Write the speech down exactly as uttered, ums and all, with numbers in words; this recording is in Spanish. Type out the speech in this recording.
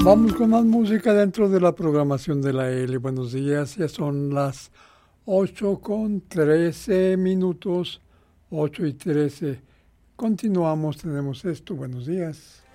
Vamos con más música dentro de la programación de la L. Buenos días, ya son las ocho con trece minutos, ocho y trece. Continuamos, tenemos esto. Buenos días.